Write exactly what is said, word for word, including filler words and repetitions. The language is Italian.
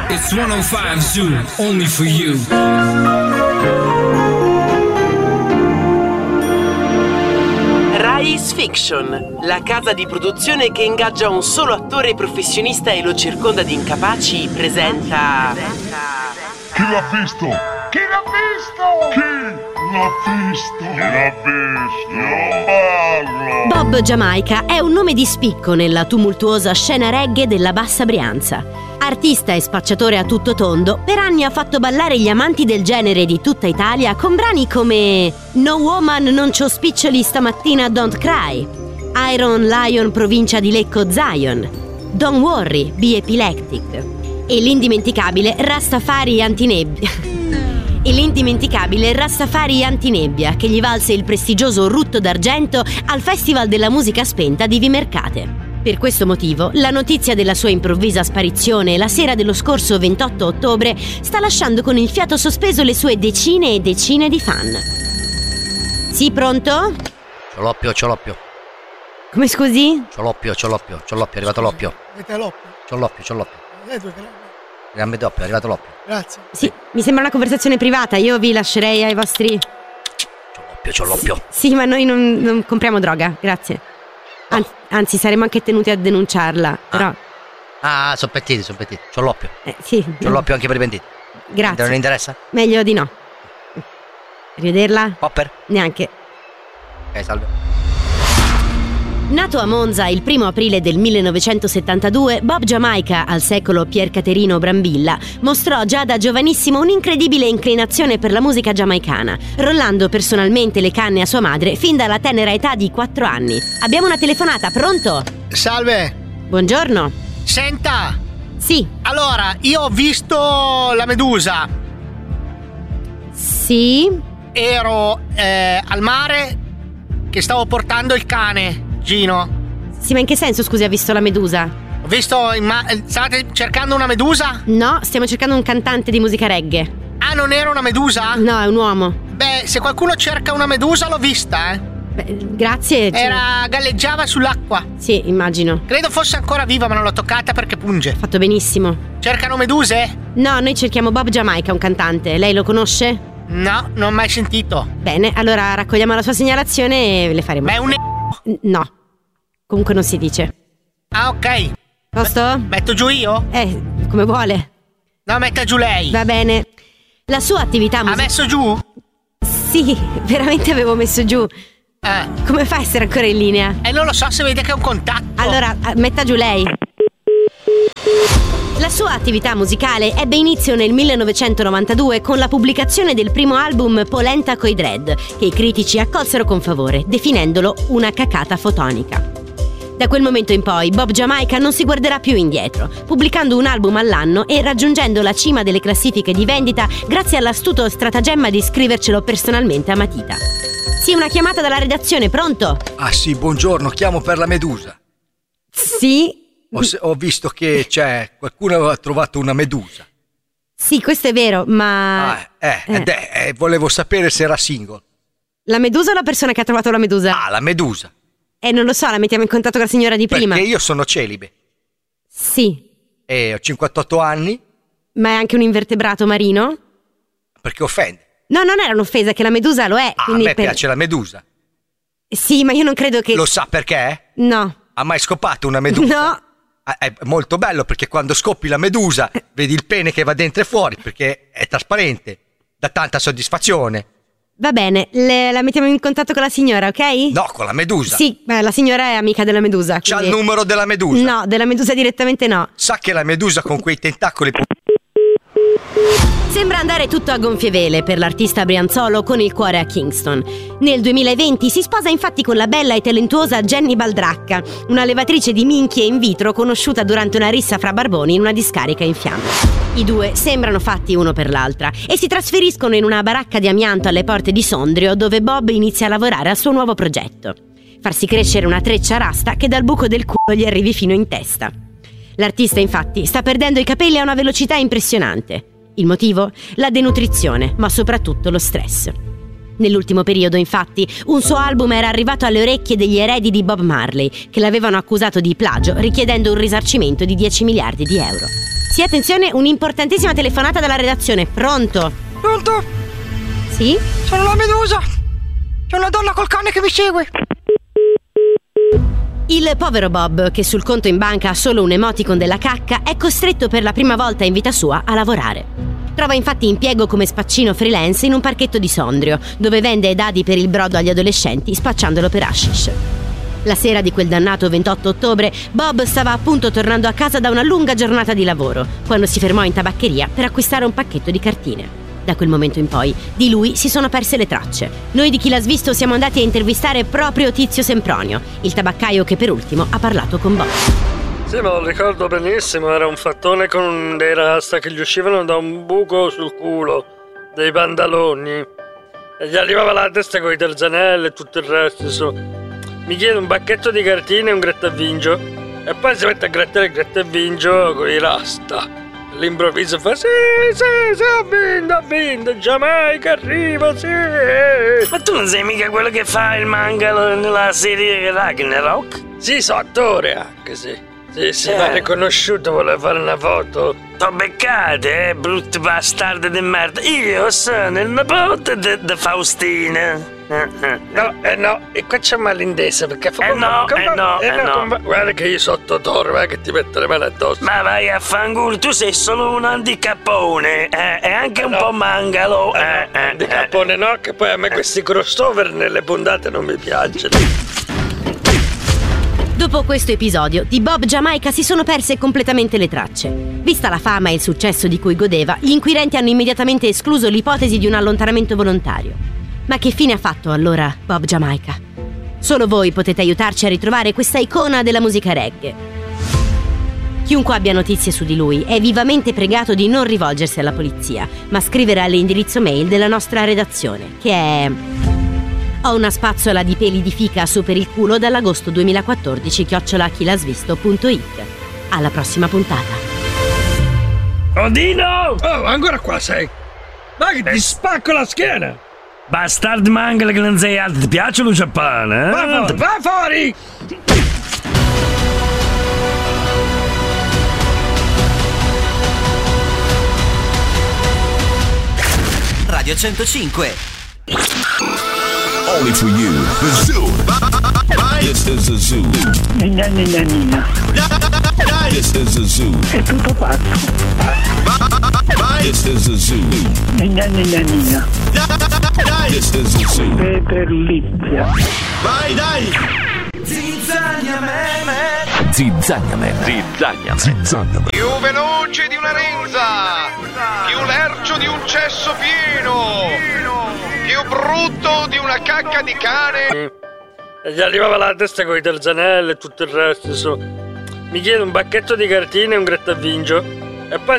It's one oh five Zoo, only for you. Rise Fiction, la casa di produzione che ingaggia un solo attore professionista e lo circonda di incapaci, presenta... Chi l'ha visto? Chi l'ha visto? Chi l'ha visto? Chi l'ha visto? Non parlo! Bob Jamaica è un nome di spicco nella tumultuosa scena reggae della Bassa Brianza. Artista e spacciatore a tutto tondo, per anni ha fatto ballare gli amanti del genere di tutta Italia con brani come No Woman non c'ho spiccioli stamattina Don't Cry, Iron Lion provincia di Lecco Zion, Don't Worry, Be Epileptic e l'indimenticabile Rastafari Antinebbia. E l'indimenticabile Rastafari Antinebbia, che gli valse il prestigioso Rutto d'Argento al Festival della Musica Spenta di Vimercate. Per questo motivo, la notizia della sua improvvisa sparizione la sera dello scorso ventotto ottobre sta lasciando con il fiato sospeso le sue decine e decine di fan. Sì, pronto? C'ho l'oppio, c'ho l'oppio. Come scusi? C'ho l'oppio, c'ho l'oppio, c'ho l'oppio, è arrivato l'oppio. Avete l'oppio? C'ho l'oppio, c'ho l'oppio. Vedete che Gambe doppio, è arrivato l'oppio. Grazie. Sì, mi sembra una conversazione privata, io vi lascerei ai vostri... C'ho l'oppio, c'ho l'oppio. Sì, sì, ma noi non, non compriamo droga, grazie. Anzi, anzi, saremmo anche tenuti a denunciarla, però... Ah, ah sono pentiti, sono pentiti. C'ho l'oppio. Eh, sì. C'ho l'oppio anche per i pentiti. Grazie. Non interessa? Meglio di no. Rivederla? Popper? Neanche. Ok, salve. Nato a Monza il primo aprile del millenovecentosettantadue, Bob Jamaica, al secolo Pier Caterino Brambilla, mostrò già da giovanissimo un'incredibile inclinazione per la musica giamaicana, rollando personalmente le canne a sua madre fin dalla tenera età di quattro anni. Abbiamo una telefonata, pronto? Salve. Buongiorno. Senta. Sì. Allora, io ho visto la Medusa. Sì. Ero eh, al mare che stavo portando il cane Gino. Sì, ma in che senso, scusi, ha visto la Medusa? Ho visto in ma- state cercando una Medusa? No, stiamo cercando un cantante di musica reggae. Ah, non era una Medusa? No, è un uomo. Beh, se qualcuno cerca una Medusa l'ho vista, eh. Beh, grazie. Era galleggiava sull'acqua. Sì, immagino. Credo fosse ancora viva, ma non l'ho toccata perché punge. Fatto benissimo. Cercano meduse? No, noi cerchiamo Bob Jamaica, un cantante. Lei lo conosce? No, non ho mai sentito. Bene, allora raccogliamo la sua segnalazione e le faremo. Ma è un No. Comunque non si dice. Ah, ok. Posto? Metto giù io? Eh, come vuole. No, metta giù lei. Va bene. La sua attività musicale. Ha messo giù? Sì, veramente avevo messo giù. Ah. Come fa a essere ancora in linea? Eh, non lo so, se vede che è un contatto. Allora, metta giù lei. La sua attività musicale ebbe inizio nel millenovecentonovantadue con la pubblicazione del primo album Polenta coi Dread, che i critici accolsero con favore, definendolo una cacata fotonica. Da quel momento in poi Bob Jamaica non si guarderà più indietro, pubblicando un album all'anno e raggiungendo la cima delle classifiche di vendita grazie all'astuto stratagemma di scrivercelo personalmente a matita. Sì, una chiamata dalla redazione, pronto? Ah sì, buongiorno, chiamo per la Medusa. Sì? Ho, ho visto che c'è qualcuno aveva trovato una medusa. Sì, questo è vero, ma... Ah, eh, eh. Ed è, eh, volevo sapere se era single. La Medusa o la persona che ha trovato la Medusa? Ah, la Medusa. Eh, non lo so, la mettiamo in contatto con la signora di prima. Perché io sono celibe. Sì. E ho cinquantotto anni. Ma è anche un invertebrato marino? Perché offende. No, non era un'offesa, che la Medusa lo è. Ah, quindi a me per... piace la Medusa. Sì, ma io non credo che... Lo sa perché? No. Ha mai scopato una Medusa? No. È molto bello perché quando scoppi la Medusa vedi il pene che va dentro e fuori perché è trasparente, dà tanta soddisfazione. Va bene, le, la mettiamo in contatto con la signora, ok? No, con la Medusa. Sì, beh, la signora è amica della Medusa. C'ha quindi... il numero della Medusa? No, della Medusa direttamente no. Sa che la Medusa con quei tentacoli... Sembra andare tutto a gonfie vele per l'artista brianzolo con il cuore a Kingston. Nel duemilaventi si sposa infatti con la bella e talentuosa Jenny Baldracca, una levatrice di minchie in vitro conosciuta durante una rissa fra barboni in una discarica in fiamme. I due sembrano fatti uno per l'altra e si trasferiscono in una baracca di amianto alle porte di Sondrio, dove Bob inizia a lavorare al suo nuovo progetto: farsi crescere una treccia rasta che dal buco del culo gli arrivi fino in testa. L'artista infatti sta perdendo i capelli a una velocità impressionante. Il motivo? La denutrizione, ma soprattutto lo stress. Nell'ultimo periodo, infatti, un suo album era arrivato alle orecchie degli eredi di Bob Marley, che l'avevano accusato di plagio, richiedendo un risarcimento di dieci miliardi di euro. Sì, attenzione, un'importantissima telefonata dalla redazione. Pronto? Pronto? Sì? Sono la Medusa. C'è una donna col cane che mi segue. Il povero Bob, che sul conto in banca ha solo un emoticon della cacca, è costretto per la prima volta in vita sua a lavorare. Trova infatti impiego come spaccino freelance in un parchetto di Sondrio, dove vende dadi per il brodo agli adolescenti spacciandolo per hashish. La sera di quel dannato ventotto ottobre, Bob stava appunto tornando a casa da una lunga giornata di lavoro, quando si fermò in tabaccheria per acquistare un pacchetto di cartine. Da quel momento in poi, di lui si sono perse le tracce. Noi di Chi l'ha svisto siamo andati a intervistare proprio Tizio Sempronio, il tabaccaio che per ultimo ha parlato con Bob. Sì, me lo ricordo benissimo, era un fattone con dei rasta che gli uscivano da un buco sul culo, dei pantaloni, e gli arrivava la testa con i terzanelli e tutto il resto, insomma. Mi chiede un pacchetto di cartine e un grattavincio, e poi si mette a grattare il grattavincio con i rasta. All'improvviso fa sì, sì, sì, ho vinto, ho vinto, Giamaica arriva, sì. Ma tu non sei mica quello che fa il manga nella serie Ragnarok? Sì, so attore anche, sì. Sì, sì, Eh. mi ha riconosciuto, voleva fare una foto. T'ho beccate, eh, brutte bastarde di merda. Io sono il nipote di Faustina. Eh, eh. No, eh no, e qua c'è malintesa perché fa Eh no, eh no, eh no. come- Guarda che io sotto Toro, guarda che ti metto le mani addosso. Ma vai a fanculo, tu sei solo un handicappone, eh, e anche un no. po' mangalo. Eh, Eh, no, eh, di eh. cappone no, che poi a me questi crossover nelle puntate non mi piacciono. Dopo questo episodio, di Bob Giamaica si sono perse completamente le tracce. Vista la fama e il successo di cui godeva, gli inquirenti hanno immediatamente escluso l'ipotesi di un allontanamento volontario. Ma che fine ha fatto allora Bob Giamaica? Solo voi potete aiutarci a ritrovare questa icona della musica reggae. Chiunque abbia notizie su di lui è vivamente pregato di non rivolgersi alla polizia, ma scrivere all'indirizzo mail della nostra redazione, che è ho una spazzola di peli di fica su per il culo dall'agosto duemilaquattordici chiocciola chilasvisto punto it. Alla prossima puntata. Odino! Oh, ancora qua sei! Dai che ti spacco la schiena! Bastard mangala che non sei altro, ti piace Lucia Pane? Eh? Va fuori, va fuori! Radio centocinque. Only for you. The Zoo. This is the Zoo. Nina, nina, nina. This is the Zoo. È tutto pazzo. This is the Zoo. Nina, nina, nina. This is the Zoo. Peterlizia. Vai, dai! Zizzagnaman. Zizzagnaman. Zizzagnaman. Zizzagnaman. Più veloce di una renza, più lercio di un cesso pieno, più brutto di una cacca di cane. E gli arrivava la testa con i terzanelli e tutto il resto, insomma. Mi chiede un pacchetto di cartine e un grattavincio, e poi